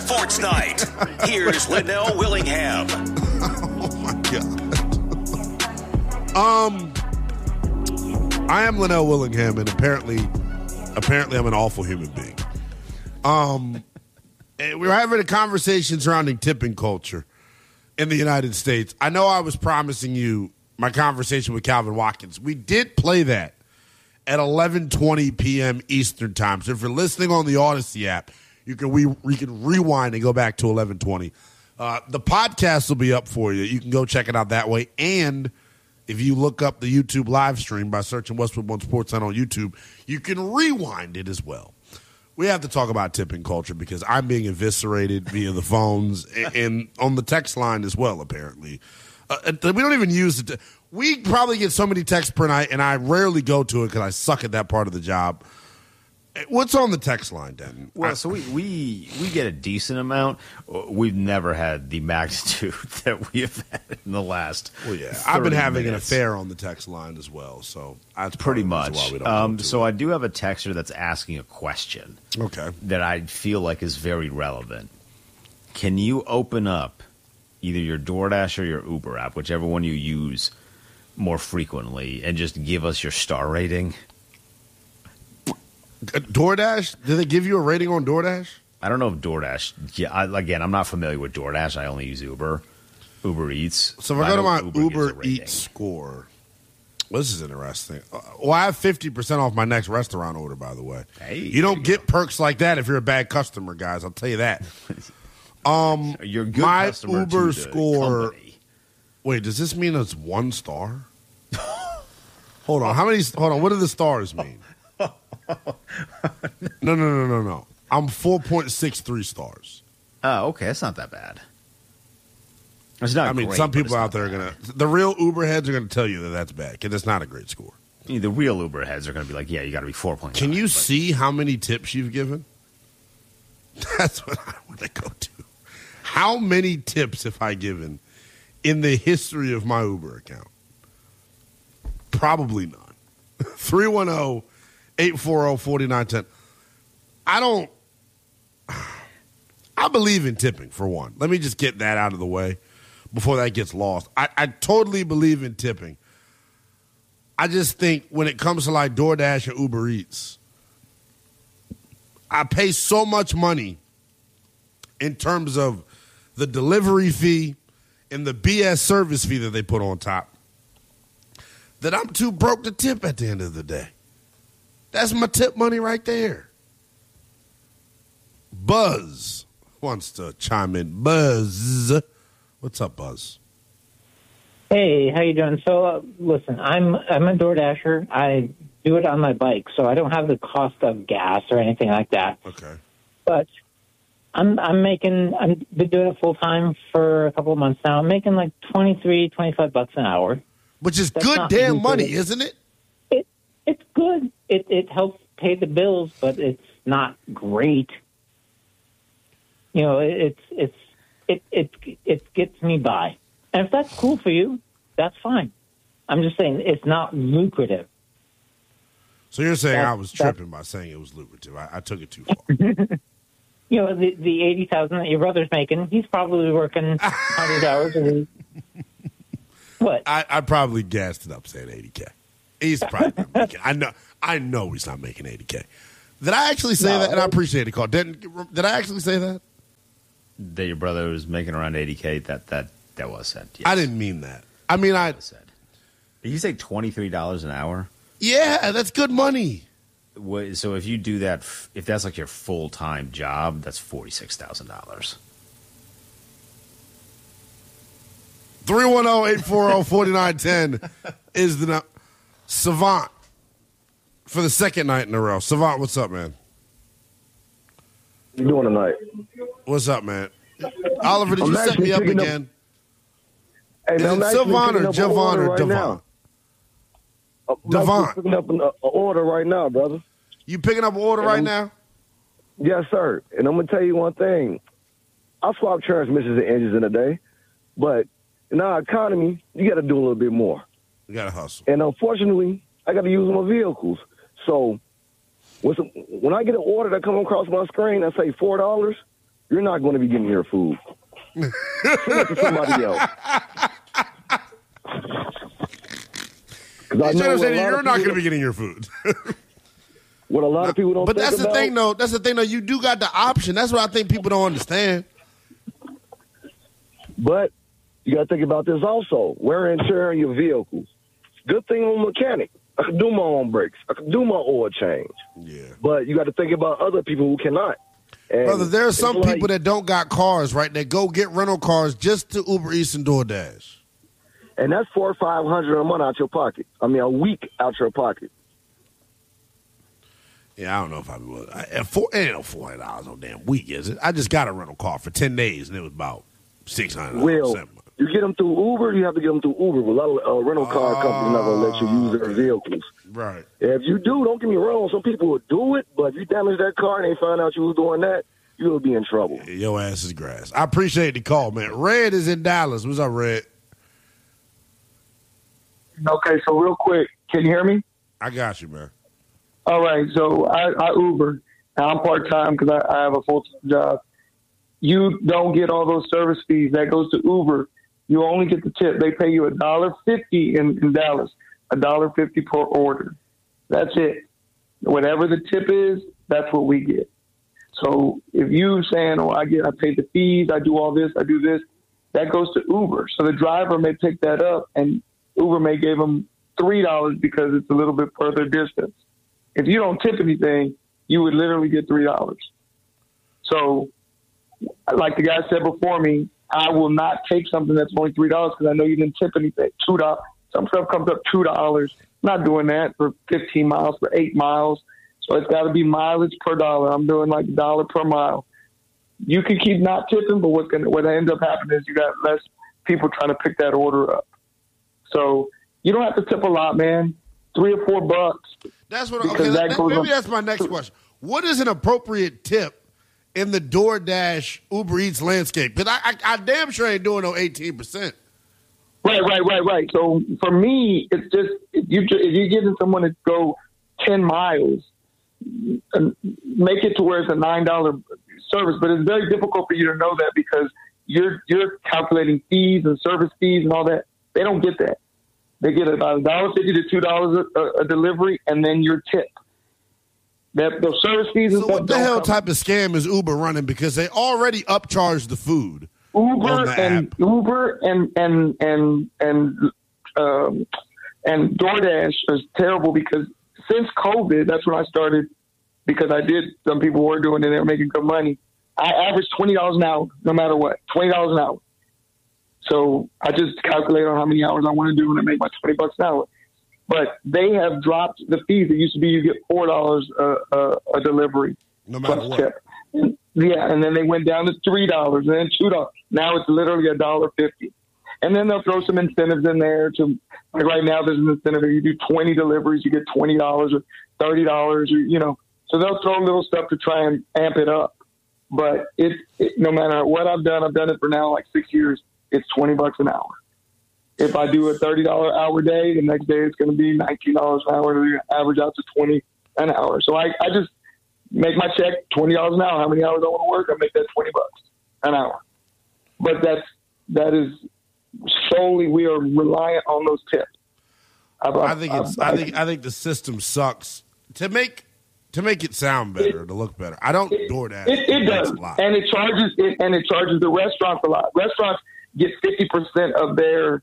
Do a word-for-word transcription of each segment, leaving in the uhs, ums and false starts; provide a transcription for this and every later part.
Sports Night. Here's Linnell Willingham. Oh, my God. Um, I am Linnell Willingham, and apparently, apparently I'm an awful human being. Um, we were having a conversation surrounding tipping culture in the United States. I know I was promising you my conversation with Calvin Watkins. We did play that at eleven twenty p.m. Eastern time. So if you're listening on the Odyssey app, you can we you can rewind and go back to eleven twenty. Uh, the podcast will be up for you. You can go check it out that way. And if you look up the YouTube live stream by searching Westwood One Sports Center on YouTube, you can rewind it as well. We have to talk about tipping culture because I'm being eviscerated via the phones and, and on the text line as well, apparently. Uh, we don't even use it. We probably get so many texts per night, and I rarely go to it because I suck at that part of the job. What's on the text line, Denton? Well, so we, we we get a decent amount. We've never had the magnitude that we have had in the last. Well, yeah, I've been having minutes. an affair on the text line as well, so that's pretty much. Why we don't um, so it. I do have a texter that's asking a question. Okay, that I feel like is very relevant. Can you open up either your DoorDash or your Uber app, whichever one you use more frequently, and just give us your star rating? DoorDash? Did they give you a rating on DoorDash? I don't know if DoorDash. Yeah, I, again, I'm not familiar with DoorDash. I only use Uber, Uber Eats. So if I go to my Uber, Uber Eats score, well, this is interesting. Uh, well, I have fifty percent off my next restaurant order, by the way. Hey, you don't you get go. perks like that if you're a bad customer, guys. I'll tell you that. Um, you're a good my customer Uber to the score. company. Wait, does this mean it's one star? Hold on. How many? Hold on. What do the stars mean? No, no, no, no, no. I'm four point six three stars. Oh, okay. That's not that bad. It's not I mean, great, some but people it's out not there are bad. going to, the real Uber heads are going to tell you that that's bad because it's not a great score. I mean, the real Uber heads are going to be like, yeah, you got to be four point nine. Can you but- see how many tips you've given? That's what I want to go to. How many tips have I given in the history of my Uber account? Probably none. three one zero, eight four zero, four nine one zero. I don't. I believe in tipping, for one. Let me just get that out of the way before that gets lost. I, I totally believe in tipping. I just think when it comes to like DoorDash or Uber Eats, I pay so much money in terms of the delivery fee and the B S service fee that they put on top that I'm too broke to tip at the end of the day. That's my tip money right there. Buzz wants to chime in. Buzz. What's up, Buzz? Hey, how you doing? So, uh, listen, I'm I'm a DoorDasher. I do it on my bike, so I don't have the cost of gas or anything like that. Okay. But I'm I'm making I've been doing it full time for a couple of months now. I'm making like twenty-three, twenty-five bucks an hour. Which is That's good not damn good. money, isn't it? It it's good. It it helps pay the bills, but it's not great. You know, it, it's it's it it it gets me by. And if that's cool for you, that's fine. I'm just saying it's not lucrative. So you're saying That's- I was tripping by saying it was lucrative. I, I took it too far. You know, the the eighty thousand that your brother's making, he's probably working hundred hours a week. What? I, I probably gassed it up saying eighty K. He's probably not making. I know. I know he's not making eighty K. Did I actually say No. that? And I appreciate the call. Didn't did I actually say that? that your brother was making around eighty K. That that that was said. Yes. I didn't mean that. I mean I. That was said. Did you say twenty-three dollars an hour? Yeah, that's good money. What, so if you do that, f- if that's like your full time job, that's forty-six thousand dollars. three one zero, eight four zero, four nine one zero is the number. Savant for the second night in a row. Savant, what's up, man? You doing tonight? What's up, man? Oliver, did I'm you set actually me up picking up- again? Hey, Is man, I'm it actually Savant picking or up an Javon order or right Devon? now. I'm Devon. actually picking up an uh, order right now, brother. You picking up an order And right I'm- now? Yes, sir. And I'm gonna tell you one thing. I swap transmissions and engines in a day, but in our economy, you got to do a little bit more. You got to hustle. And unfortunately, I got to use my vehicles. So when, some, when I get an order that comes across my screen, I say four dollars. you're not going to be getting your food. Send it to somebody else. He's trying to say that you're not going to be getting your food. What a lot of people don't But think that's the about, thing, though. That's the thing, though. You do got the option. That's what I think people don't understand. But you got to think about this also. Wear and tear on your vehicles. Good thing I'm a mechanic. I can do my own brakes. I can do my oil change. Yeah. But you got to think about other people who cannot. And Brother, there are it's some like- people that don't got cars, right? That go get rental cars just to Uber Eats and DoorDash. And that's four or five hundred a month out your pocket. I mean, a week out your pocket. Yeah, I don't know if I would. I, four, it ain't no four hundred dollars no damn week, is it? I just got a rental car for ten days, and it was about six hundred dollars. Well, you get them through Uber, you have to get them through Uber. A lot of uh, rental car Oh, companies not going to let you use their vehicles. Right. If you do, don't get me wrong, some people will do it, but if you damage that car and they find out you was doing that, you will be in trouble. Your ass is grass. I appreciate the call, man. Red is in Dallas. What's up, Red? Okay, so real quick, can you hear me? I got you, man. All right, so I, I Uber. Now I'm part-time because I, I have a full-time job. You don't get all those service fees. That goes to Uber. You only get the tip. They pay you a dollar fifty in, in Dallas, a dollar fifty per order. That's it. Whatever the tip is, that's what we get. So if you saying, "Oh, I get, I pay the fees, I do all this, I do this," that goes to Uber. So the driver may pick that up, and Uber may give them three dollars because it's a little bit further distance. If you don't tip anything, you would literally get three dollars. So, like the guy said before me, I will not take something that's only three dollars because I know you didn't tip anything. Two dollars. Some stuff comes up two dollars. I'm not doing that for fifteen miles, for eight miles. So it's got to be mileage per dollar. I'm doing like a dollar per mile. You can keep not tipping, but what's gonna what ends up happening is you got less people trying to pick that order up. So you don't have to tip a lot, man. Three or four bucks. That's what. Because Okay, that that, goes maybe up- that's my next question. What is an appropriate tip in the DoorDash Uber Eats landscape? Because I, I, I damn sure ain't doing no eighteen percent. Right, right, right, right. So for me, it's just if you if you're giving someone to go ten miles, and make it to where it's a nine dollar service. But it's very difficult for you to know that because you're you're calculating fees and service fees and all that. They don't get that. They get about a dollar fifty to two dollars a delivery, and then your tip. That those service fees. And So stuff what the don't hell come. type of scam is Uber running? Because they already upcharge the food. on Uber the and app. Uber and and and and um, and DoorDash is terrible because since COVID, that's when I started. Because I did, some people were doing it; they were making good money. I averaged twenty dollars an hour, no matter what, twenty dollars an hour. So I just calculate on how many hours I want to do and I make my twenty bucks an hour. But they have dropped the fees. It used to be you get four dollars a, a, a delivery, No matter plus what. tip. And, yeah, and then they went down to three dollars and then two dollars. Now it's literally a dollar fifty. And then they'll throw some incentives in there to, like right now there's an incentive. If you do twenty deliveries, you get twenty dollars or thirty dollars, or, you know. So they'll throw little stuff to try and amp it up. But it, it no matter what I've done, I've done it for now like six years. It's twenty bucks an hour. If I do a thirty dollar hour day, the next day it's going to be nineteen dollars an hour. To average out to twenty an hour. So I, I just make my check twenty dollars an hour. How many hours I want to work, I make that twenty bucks an hour. But that's that is solely we are reliant on those tips. I've, I think I've, it's. I think. I think the system sucks to make to make it sound better, to look better. I don't DoorDash. It, it That's does, a lot. and it charges it, and it charges the restaurants a lot. Restaurants get fifty percent of their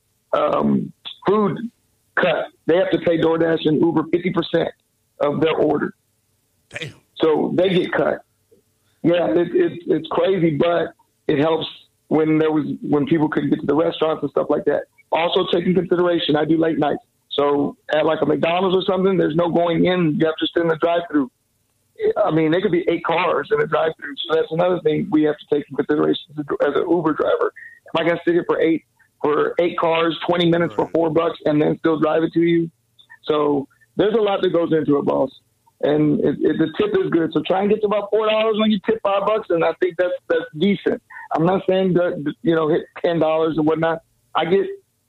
um, food cut. They have to pay DoorDash and Uber fifty percent of their order, Damn. so they get cut. Yeah, it, it, it's crazy, but it helps when there was when people couldn't get to the restaurants and stuff like that. Also, take in consideration, I do late nights. So at like a McDonald's or something, there's no going in. You have to sit in the drive-thru. I mean, there could be eight cars in the drive-thru. So that's another thing we have to take in consideration as an Uber driver. Am I going to sit here for eight for eight cars, twenty minutes for four bucks, and then still drive it to you? So there's a lot that goes into it, boss. And it, it, the tip is good. So try and get to about four dollars when you tip five bucks, and I think that's that's decent. I'm not saying that, you know, hit ten dollars and whatnot. I get.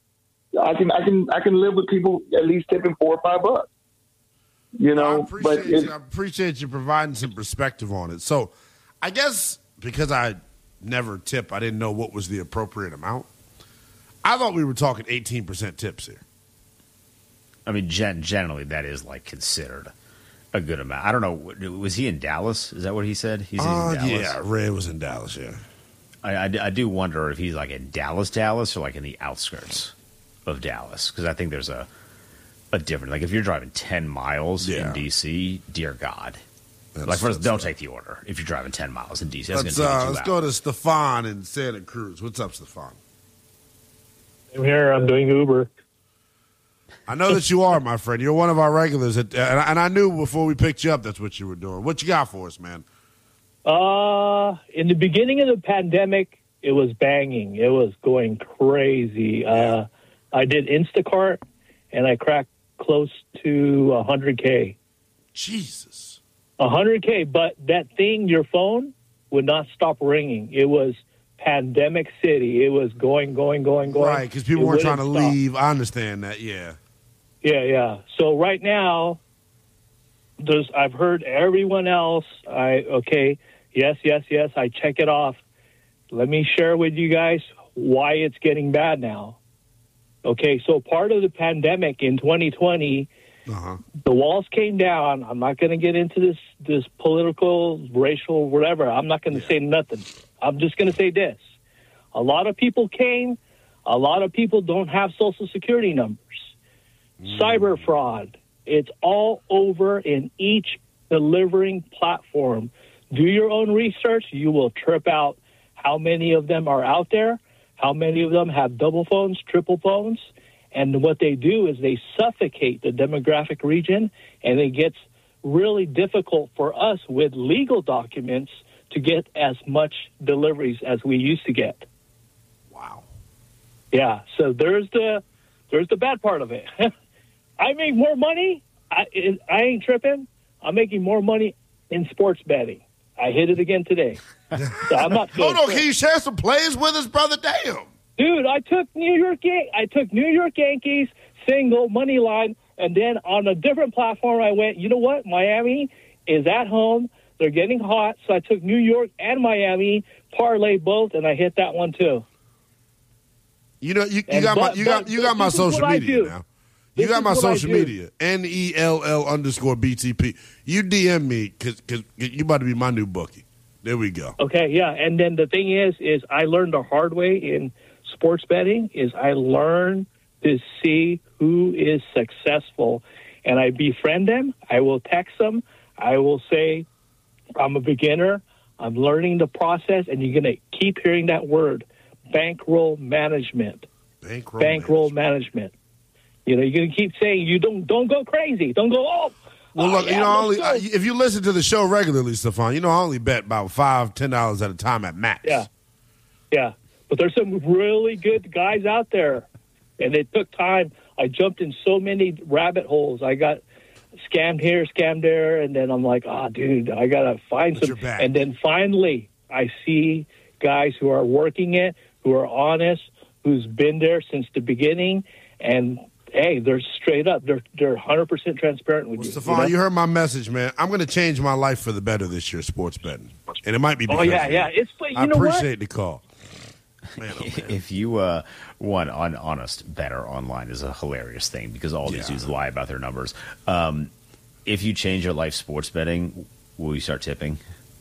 I can I can I can live with people at least tipping four or five bucks. You know, I but appreciate, it, you, I appreciate you providing some perspective on it. So, I guess because I never tip, I didn't know what was the appropriate amount. I thought we were talking eighteen percent tips here. I mean, gen- generally that is like considered a good amount. I don't know. Was he in Dallas? Is that what he said? He's uh, in Dallas. Yeah, Red was in Dallas. Yeah, I, I, I do wonder if he's like in Dallas, Dallas, or like in the outskirts of Dallas, because I think there's a a difference. Like if you're driving ten miles Yeah. in D C, dear God. That's, like first, that's, don't uh, take the order if you're driving ten miles in D C. That's Let's, going to take uh, you two let's hours. go to Stefan in Santa Cruz. What's up, Stefan? I'm here. I'm doing Uber. I know that you are, my friend. You're one of our regulars, at, and, I, and I knew before we picked you up that's what you were doing. What you got for us, man? Uh, in the beginning of the pandemic, it was banging. It was going crazy. Uh, I did Instacart, and I cracked close to one hundred K. Jesus. one hundred K, but that thing, your phone, would not stop ringing. It was pandemic city. It was going, going, going, going. Right, because people It weren't trying to wouldn't stop. leave. I understand that, yeah. Yeah, yeah. So right now, there's. I've heard everyone else. I okay. Yes, yes, yes. I check it off. Let me share with you guys why it's getting bad now. Okay, so part of the pandemic in twenty twenty, Uh-huh. the walls came down. I'm not going to get into this this political, racial, whatever. I'm not going to say nothing. I'm just going to say this. A lot of people came. A lot of people don't have Social Security numbers. Cyber fraud. It's all over in each delivering platform. Do your own research. You will trip out how many of them are out there, how many of them have double phones, triple phones. And what they do is they suffocate the demographic region, and it gets really difficult for us with legal documents to get as much deliveries as we used to get. Wow. Yeah, so there's the there's the bad part of it. I make more money. I I ain't tripping. I'm making more money in sports betting. I hit it again today. So I'm not. Hold on, can you share some plays with us, brother? Damn. Dude, I took New York. Yan- I took New York Yankees single money line, and then on a different platform, I went. You know what? Miami is at home. They're getting hot, so I took New York and Miami, parlay both, and I hit that one too. You know, you, you And got my but- you got but you got my this is what social I media do. now. You This got is my what I social do. media. N E L L underscore B T P. You D M me because you about to be my new bookie. There we go. Okay, yeah, and then the thing is, is I learned the hard way in sports betting. Is I learned to see who is successful, and I befriend them. I will text them. I will say, I'm a beginner. I'm learning the process, and you're going to keep hearing that word, bankroll management. Bankroll. Bankroll management. management. You know, you're going to keep saying you don't don't go crazy. Don't go, oh. Well, oh, look, yeah, you know, I let's only go. I, if you listen to the show regularly, Stefan, you know, I only bet about five, ten dollars at a time at max. Yeah, yeah. But there's some really good guys out there, and it took time. I jumped in so many rabbit holes. I got scammed here, scammed there, and then I'm like, oh, dude, I gotta find But some. you're back. And then finally, I see guys who are working it, who are honest, who's been there since the beginning, and hey, they're straight up. They're they're one hundred percent transparent with Well, you. Stefan, know? you heard my message, man. I'm going to change my life for the better this year, sports betting, and it might be. Oh Because yeah, of yeah. you. It's but you I know what? appreciate the call. Man, oh, man. If you uh, want an honest better online is a hilarious thing because all these Yeah. dudes lie about their numbers. Um, if you change your life sports betting, will you start tipping?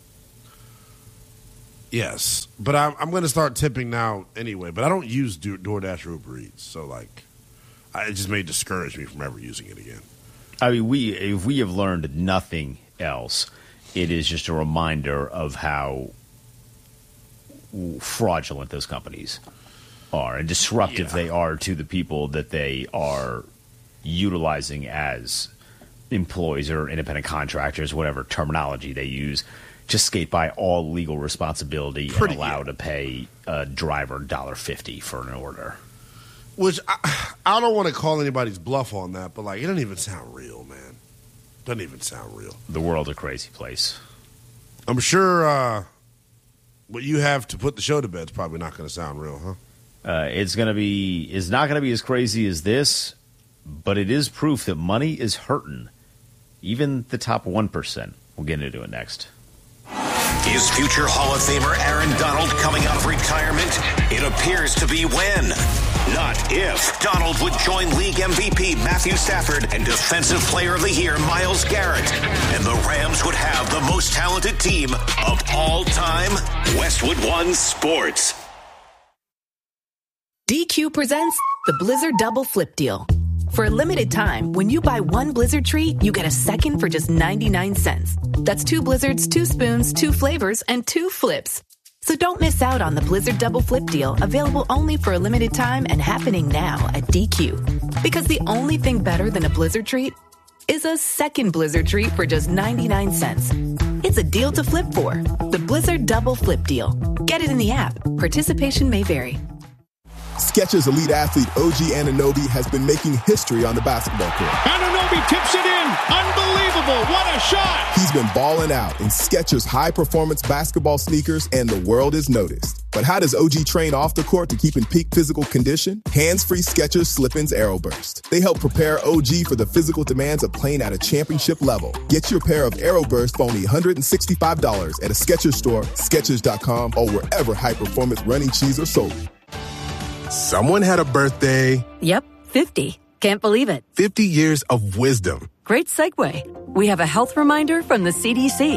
Yes, but I'm, I'm going to start tipping now anyway. But I don't use Do- DoorDash or Uber Eats, so like, I, it just may discourage me from ever using it again. I mean, we if we have learned nothing else, it is just a reminder of how fraudulent those companies are and disruptive Yeah. they are to the people that they are utilizing as employees or independent contractors, whatever terminology they use, to skate by all legal responsibility Pretty- and allow to pay a driver one dollar fifty for an order. Which I, I don't want to call anybody's bluff on that, but like, it doesn't even sound real, man. Doesn't even sound real. The world's a crazy place. I'm sure uh, what you have to put the show to bed is probably not going to sound real, huh? Uh, it's gonna be. It's not gonna be as crazy as this, but it is proof that money is hurting. Even the top one percent. We'll get into it next. Is future Hall of Famer Aaron Donald coming out of retirement? It appears to be when, not if, Donald would join league M V P Matthew Stafford and Defensive Player of the Year Myles Garrett. And the Rams would have the most talented team of all time. Westwood One Sports. D Q presents the Blizzard Double Flip Deal. For a limited time, when you buy one Blizzard treat, you get a second for just ninety-nine cents. That's two Blizzards, two spoons, two flavors, and two flips. So don't miss out on the Blizzard Double Flip Deal, available only for a limited time and happening now at D Q. Because the only thing better than a Blizzard treat is a second Blizzard treat for just ninety-nine cents. It's a deal to flip for. The Blizzard Double Flip Deal. Get it in the app. Participation may vary. Skechers elite athlete O G Anunoby has been making history on the basketball court. Anunoby tips it in. Unbelievable. What a shot. He's been balling out in Skechers high-performance basketball sneakers, and the world has noticed. But how does O G train off the court to keep in peak physical condition? Hands-free Skechers Slip-ins Aeroburst. They help prepare O G for the physical demands of playing at a championship level. Get your pair of Aeroburst for only one hundred sixty-five dollars at a Skechers store, Skechers dot com, or wherever high-performance running shoes are sold. Someone had a birthday. Yep, fifty. Can't believe it. fifty years of wisdom. Great segue. We have a health reminder from the C D C.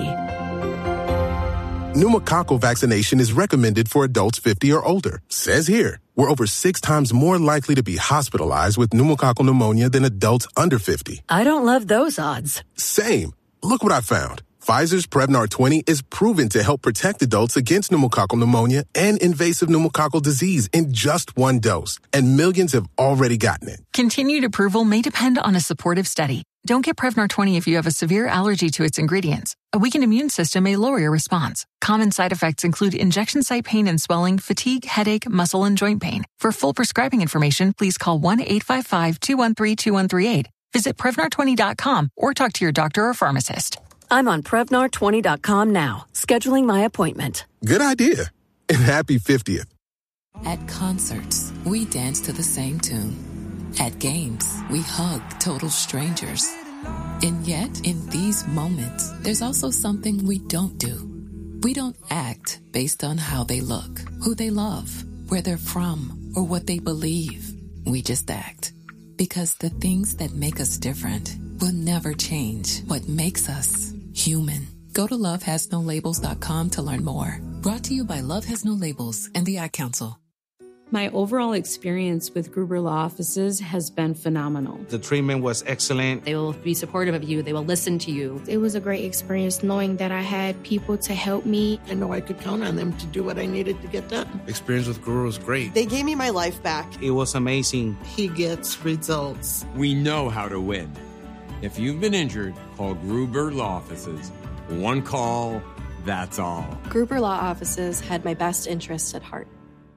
Pneumococcal vaccination is recommended for adults fifty or older. Says here, we're over six times more likely to be hospitalized with pneumococcal pneumonia than adults under fifty. I don't love those odds. Same. Look what I found. Pfizer's Prevnar twenty is proven to help protect adults against pneumococcal pneumonia and invasive pneumococcal disease in just one dose, and millions have already gotten it. Continued approval may depend on a supportive study. Don't get Prevnar twenty if you have a severe allergy to its ingredients. A weakened immune system may lower your response. Common side effects include injection site pain and swelling, fatigue, headache, muscle, and joint pain. For full prescribing information, please call one eight five five, two one three, two one three eight. Visit Prevnar twenty dot com or talk to your doctor or pharmacist. I'm on Prevnar twenty dot com now, scheduling my appointment. Good idea. And happy fiftieth. At concerts, we dance to the same tune. At games, we hug total strangers. And yet, in these moments, there's also something we don't do. We don't act based on how they look, who they love, where they're from, or what they believe. We just act. Because the things that make us different will never change what makes us human. Go to love has no labels dot com to learn more. Brought to you by Love Has No Labels and the Ad Council. My overall experience with Gruber Law Offices has been phenomenal. The treatment was excellent. They will be supportive of you. They will listen to you. It was a great experience knowing that I had people to help me. I know I could count on them to do what I needed to get done. Experience with Gruber was great. They gave me my life back. It was amazing. He gets results. We know how to win. If you've been injured, call Gruber Law Offices. One call, that's all. Gruber Law Offices had my best interests at heart.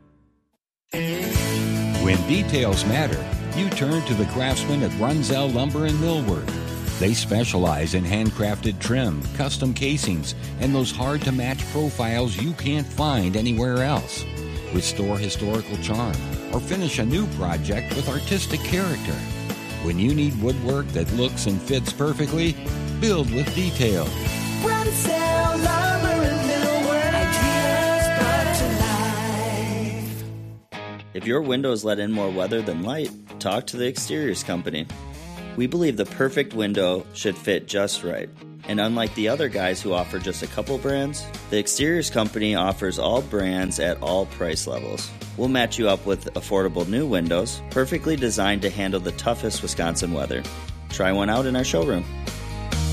When details matter, you turn to the craftsmen at Runzel Lumber and Millwork. They specialize in handcrafted trim, custom casings, and those hard-to-match profiles you can't find anywhere else. Restore historical charm or finish a new project with artistic character. When you need woodwork that looks and fits perfectly, build with detail. Runzel Lumber and Millwork, ideas brought to life. If your windows let in more weather than light, talk to the Exteriors Company. We believe the perfect window should fit just right. And unlike the other guys who offer just a couple brands, the Exteriors Company offers all brands at all price levels. We'll match you up with affordable new windows, perfectly designed to handle the toughest Wisconsin weather. Try one out in our showroom.